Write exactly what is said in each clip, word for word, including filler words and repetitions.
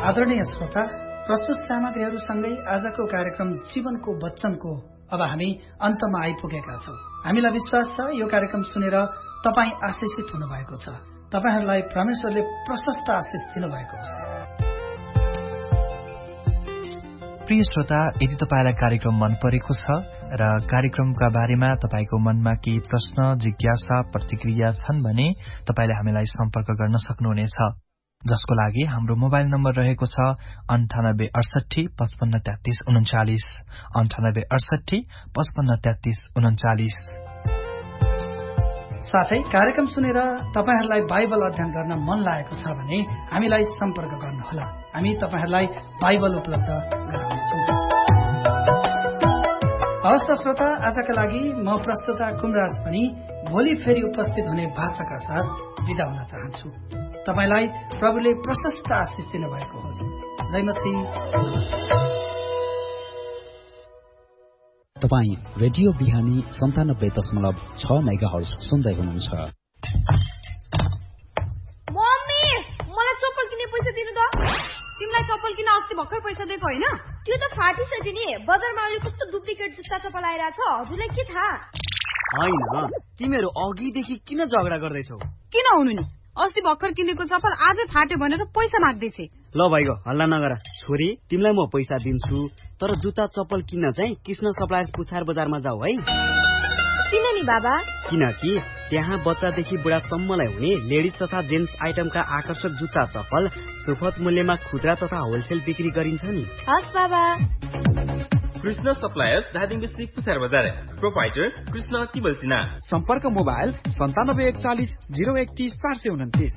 आदरणीय श्रोता, प्रस्तुत सामग्रीहरूसँगै आजको कार्यक्रम जीवनको वचनको अब हामी अन्तमा आइपुगेका छौं। हामीलाई विश्वास छ यो कार्यक्रम सुनेर तपाई आशिषित हुनुभएको छ। तपाईहरुलाई परमेश्वरले प्रशस्त आशिष दिनुभएको होस्। प्रिय श्रोता, यदि तपाईलाई कार्यक्रम मन परेको छ र कार्यक्रमका बारेमा तपाईको मनमा केही प्रश्न, जिज्ञासा, प्रतिक्रिया छन् भने तपाईले हामीलाई सम्पर्क गर्न सक्नुहुनेछ, जसको लागि हाम्रो मोबाइल नम्बर रहेको छ अन्ठानब्बे अडसठी पचपन्न तेत्तीस उन्चालिस अन्ठानब्बे अडसठी पचपन्न तेत्तीस उन्चालिस। साथै कार्यक्रम सुनेर तपाईहरुलाई बाइबल अध्ययन गर्न मन लागेको छ भने हामीलाई सम्पर्क गर्नुहोला। हामी तपाईहरुलाई बाइबल उपलब्ध गराउँछौं। हवस् त श्रोता, आजका लागि म प्रस्तुता कुमराज पनि भोलि फेरि उपस्थित हुने भाषाका साथ बिदा हुन चाहन्छु। तपाईलाई प्रभुले प्रशस्त आशिष दिनुभएको होस्। जय मसीह। तपाई रेडियो बिहानी सन्तानब्बे दशमलव छ मेगा हर्ज सुन्दै हुनुहुन्छ। मम्मी, मलाई चप्पल किन्ने पैसा दिनु त। तिमीलाई चप्पल किन अस्ति भर्खर पैसा दिएको होइन? त्यो त फाटिसक्यो नि। बजारमा अहिले कस्तो डुप्लिकेट जुत्ता चप्पल आइरहेछ, हजुरलाई के थाहा? होइन, तिमीहरू अघिदेखि किन झगडा गर्दैछौ? किन हुनु नि, अस्ति भर्खर किनेको चप्पल आजै फाट्यो भनेर पैसा माग्दैछ। ल भाइको हल्ला नगर। छोरी, तिमीलाई म पैसा दिन्छु, तर जुत्ता चप्पल किन्न चाहिँ कृष्ण सप्लायर्स पुछार बजारमा जाऊ है। किन नि बाबा? किनकि त्यहाँ बच्चादेखि बुढासम्मलाई हुने लेडिज तथा जेन्ट्स आइटमका आकर्षक जुत्ता चप्पल सुपथ मूल्यमा खुद्रा तथा होलसेल बिक्री गरिन्छ नि। हस् बाबा। कृष्ण सप्लायर्स धादिङ डिस्ट्रिक्ट पुछार बजार। प्रोपाइटर कृष्ण तिबल सिन्हा। सम्पर्क मोबाइल सन्तानब्बे एकचालिस जिरो एकतिस चार सय उन्तिस।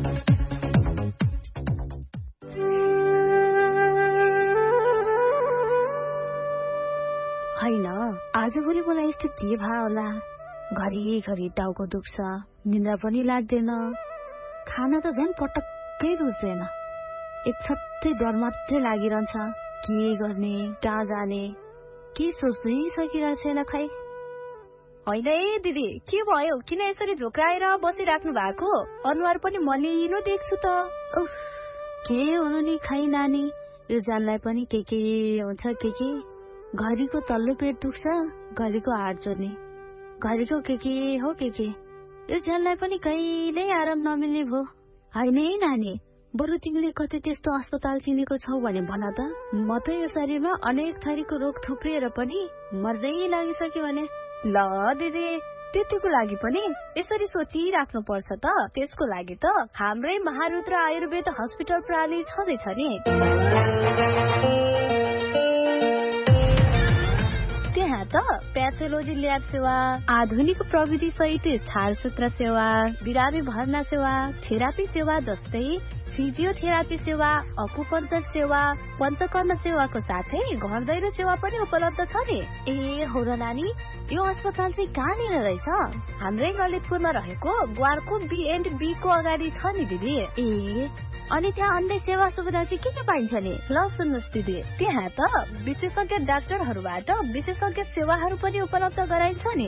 होइन, आजभोलि मलाई यस्तो के भयो होला? घरिघरि टाउको दुख्छ, निन्द्रा पनि लाग्दैन, खाना त झन् पटक्कै रुच्दैन। एक छत्तै डर मात्रै लागिरहन्छ। के गर्ने, कहाँ जाने, के सोच्नै सकिरहेको छैन खै। होइन है दिदी, के भयो? किन यसरी झोक्राएर बसिराख्नु भएको? अनुहार पनि मलिलो देख्छु त। उफ, के हुनु नि खै नानी, यो जानलाई पनि के के हुन्छ के के। घरिको तल्लो पेट दुख्छ, घरिको हात जोड्ने, घरिको के के हो के के। यो जानलाई पनि कहिल्यै आराम नमिल्ने भो। होइन है नानी, बरु तिमीले कतै त्यस्तो अस्पताल चिनेको छौ भने भन त। म त यो शरीरमा अनेक थरीको रोग थुप्रिएर पनि मर्दै लागिसक्यो भने। ल दिदी, त्यतिको लागि पनि यसरी सोचिराख्नु पर्छ त। त्यसको लागि त हाम्रै महारुद्र आयुर्वेद हस्पिटल प्रणाली छँदैछ नि। त्यहाँ त प्याथोलोजी ल्याब सेवा, आधुनिक प्रविधि सहित छालसूत्र सेवा, बिरामी भर्ना सेवा, थेरापी सेवा जस्तै फिजियोथेरापी सेवा, अकुपञ्चर सेवा, पञ्चकर्म सेवाको साथै घर दैलो सेवा पनि उपलब्ध छ नि। ए हो र नानी, यो अस्पताल चाहिँ कहाँनिर रहेछ? हाम्रै ललितपुरमा रहेको ग्वारको बी एन्ड बी को अगाडि छ नि दिदी। ए, अनि त्यहाँ अन्य सेवा सुविधा चाहिँ के के पाइन्छ नि? ल सुन्नुहोस् दिदी, त्यहाँ त विशेषज्ञ डाक्टरहरूबाट विशेषज्ञ सेवाहरू पनि उपलब्ध गराइन्छ नि।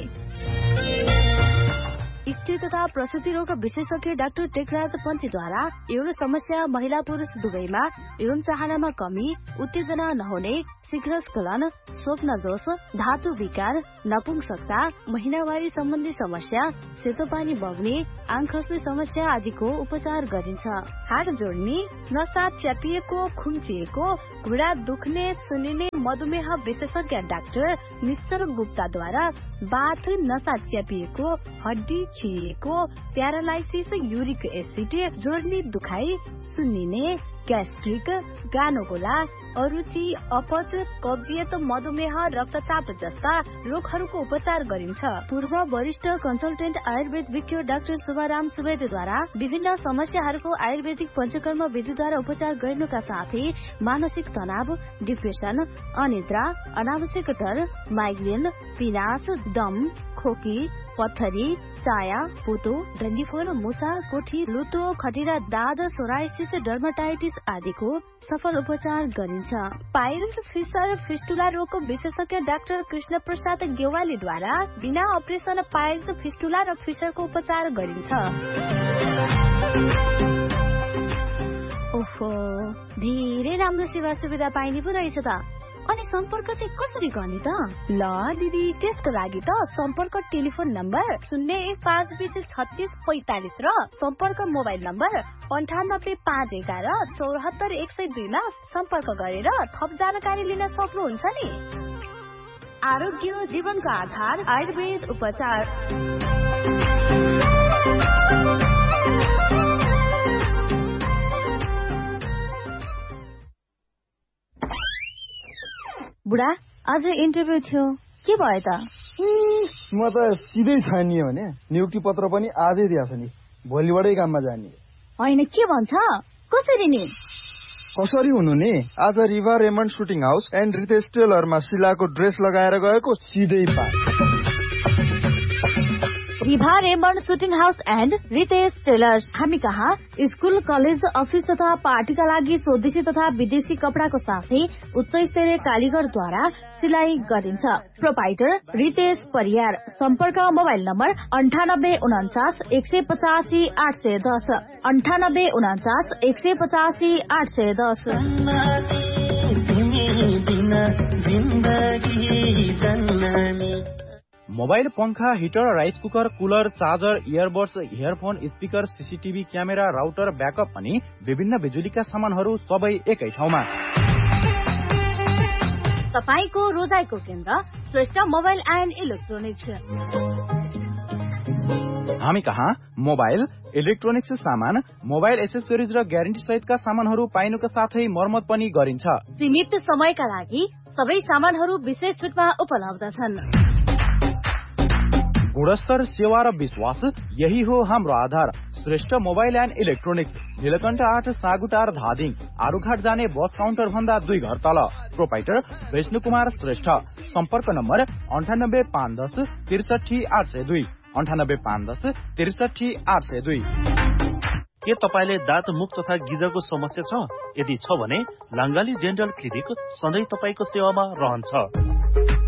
स्त्री तथा प्रसुति रोग विशेषज्ञ डाक्टर टेकराज पन्थीद्वारा यौन समस्या महिला पुरुष दुवैमा यौन चाहनामा कमी, उत्तेजना नहुने, शीघ्र स्खलन, स्वप्न दोष, धातु विकार, नपुंसकता, महिनावारी सम्बन्धी समस्या, सेतो पानी बग्ने, आँख खस्ने समस्या आदिको उपचार गरिन्छ। हात जोड्ने, नसा च्यापिएको, खुम्चिएको, घुँडा दुख्ने, सुनिने मधुमेह विशेषज्ञ डाक्टर निश्चल गुप्ताद्वारा बाथ, नसा च्यापिएको, हड्डी छिएको, प्यारालाइसिस, युरिक एसिड, जोर्नी दुखाइ, सुन्निने, ग्यास्ट्रिक, गानोगोला, अरुचि, अपच, कब्जियत, मधुमेह, रक्तचाप जस्ता रोगहरूको उपचार गरिन्छ। पूर्व वरिष्ठ कन्सल्टेन्ट आयुर्वेद विज्ञ डाक्टर शुभाराम सुवेदीद्वारा विभिन्न समस्याहरूको आयुर्वेदिक पञ्चकर्म विधिद्वारा उपचार गर्नुका साथै मानसिक तनाव, डिप्रेसन, अनिद्रा, अनावश्यक डर, माइग्रेन, पिनास, दम, खोकी, पत्थरी, चाया, पोतो, डन्डीफोर, मुसा, कोठी, लुतो, खटिरा, दाद, सोराइसिस, डर्माटाइटिस आदिको सफल उपचार गरिन्छ। पाइल्स, फिसर, फिस्टुला रोगको विशेषज्ञ डाक्टर कृष्ण प्रसाद गेवालीद्वारा बिना अपरेसन पाइल्स, फिस्टुला र फिसरको उपचार गरिन्छ। ओहो, धेरै राम्रो सेवा सुविधा पाइने पो रहेछ त। अनि सम्पर्क चाहिँ कसरी गर्ने त? ल दिदी, त्यसको लागि त सम्पर्क टेलिफोन नम्बर शून्य एक पाँच बिस छत्तीस पैंतालिस र सम्पर्क मोबाइल नम्बर अन्ठानब्बे पाँच एघार चौहत्तर एक सय दुईमा सम्पर्क गरेर थप जानकारी लिन सक्नुहुन्छ नि। आरोग्य जीवनको आधार आयुर्वेद उपचार। बुढा, आज इन्टरभ्यू थियो, के भयो त? म त सिधै छानियो भने नियुक्ति पत्र पनि आजै दिएको छ नि, भोलिबाटै काममा जाने। होइन, के भन्छ? कसरी नि? कसरी हुनु नि, आज Riva Raymond shooting house and Ritesh टेलरमा शिलाको dress लगाएर गएको, सिधै पा। Riva Raymond shooting house and Ritesh tailors. हामी कहाँ स्कुल, कलेज, अफिस तथा पार्टीका लागि स्वदेशी तथा विदेशी कपडाको साथै उच्च स्तरीय कालीगरद्वारा सिलाइ गरिन्छ। प्रोपाइटर रितेश परियार। सम्पर्क मोबाइल नम्बर अन्ठानब्बे उन्चास एक सय पचासी आठ सय दस अन्ठानब्बे उन्चास एक सय पचासी आठ सय दस। मोबाइल, पंखा, heater, rice cooker, cooler, charger, earbuds, earphone, speaker, CCTV camera, router, backup अनि विभिन्न बिजुलीका सामानहरू सबै एकै ठाउँमा। तपाईको रोजाइको केन्द्र श्रेष्ठ मोबाइल एन्ड इलेक्ट्रोनिक्स। हामी कहाँ मोबाइल, इलेक्ट्रोनिक्स सामान, मोबाइल एसेसरिज र ग्यारेन्टी सहितका सामानहरू पाइनुका साथै मर्मत पनि गरिन्छ। सीमित समयका लागि सबै सामानहरू विशेष छुटमा उपलब्ध छन्। गुणस्तर, सेवा र विश्वास, यही हो हाम्रो आधार। Shrestha mobile and electronics, Neelkanth आठ, सागुटार, धादिङ। आरुघाट जाने बस काउन्टर भन्दा दुई घर तल। प्रोपाइटर विष्णु कुमार श्रेष्ठ। सम्पर्क नम्बर अन्ठानब्बे पाँच दस त्रिसठी आठ सय दुई अन्ठानब्बे पाँच दस त्रिसठी आठ सय दुई। के तपाईले दाँत, मुख तथा गिजरको समस्या छ? यदि छ भने लाङ्गाली डेन्टल क्लिनिक सधैँ तपाईको सेवामा रहन्छ।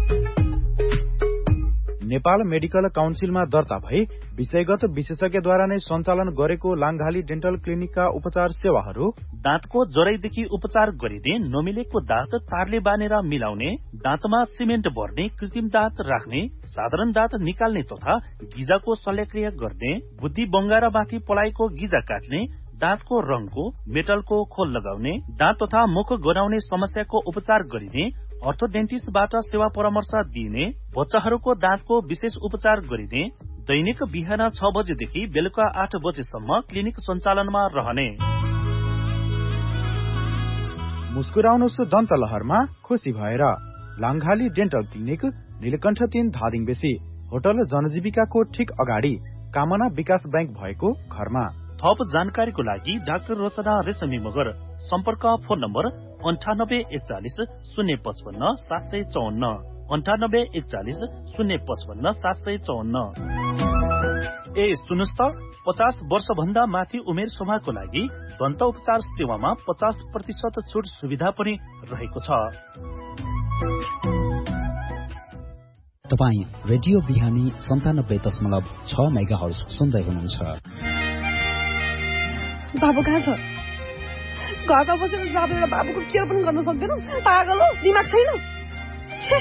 नेपाल मेडिकल काउन्सिलमा दर्ता भई विषयगत विशेषज्ञद्वारा नै सञ्चालन गरेको लाङ्गाली डेन्टल क्लिनिकका उपचार सेवाहरू: दाँतको जराइदेखि उपचार गरिने, नमिलेको दाँत तारले बानेर मिलाउने, दाँतमा सिमेन्ट भर्ने, कृत्रिम दाँत राख्ने, साधारण दाँत निकाल्ने तथा गिजाको शल्यक्रिया गर्ने, बुद्धि बङ्गारा माथि पलाएको गिजा काट्ने, दाँतको रङको, मेटलको खोल लगाउने, दाँत तथा मुख गनाउने समस्याको उपचार गरिने, अर्थोडेन्टिस्टबाट सेवा परामर्श दिइने, बच्चाहरूको दाँतको विशेष उपचार गरिने, दैनिक बिहान छ बजेदेखि बेलुका आठ बजेसम्म क्लिनिक सञ्चालनमा रहने। मुस्कुराउनुहोस् दन्त लहरमा खुसी भएर। लाङ्गाली डेन्टल क्लिनिक, नीलकण्ठ तीन, धादिङ बेसी। होटल जनजीविकाको ठिक अगाडि, कामना विकास बैंक भएको घरमा। थप जानकारीको लागि डाक्टर रचना रेशमी मगर। सम्पर्क फोन नम्बर अन्ठानब्बे एकचालिस शून्य पचपन्न सात सय चौन्न अन्ठानब्बे एकचालिस शून्य पचपन्न सात सय चौन्न। ए सुन्नुहोस् त, पचास वर्ष भन्दा माथि उमेर समूहको लागि दन्त उपचार सेवामा पचास प्रतिशत छुट सुविधा पनि रहेको छ। तपाईँ रेडियो बिहानी सन्तानब्बे दशमलव छ मेगा हर्ज सुन्दै हुनुहुन्छ। बाबु कहाँ छ? घरमा बसेर जाँदैन, बाबुको केयर पनि गर्न सक्दैन। पागल हो, दिमाग छैन।